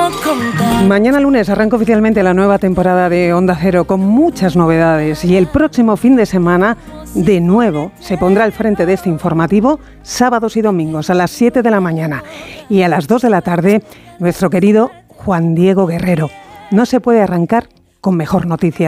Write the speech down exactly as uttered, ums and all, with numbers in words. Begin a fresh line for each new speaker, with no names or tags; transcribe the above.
contar.
Mañana lunes arranca oficialmente la nueva temporada de Onda Cero con muchas novedades y el próximo fin de semana de nuevo se pondrá al frente de este informativo sábados y domingos a las siete de la mañana y a las dos de la tarde nuestro querido Juan Diego Guerrero. No se puede arrancar con mejor noticia.